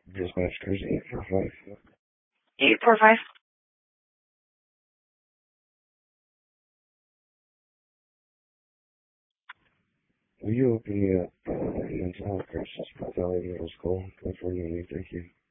Dispatch cruise 845. 845. Will you open me up mental health crisis for Valley Middle School, California? Thank you.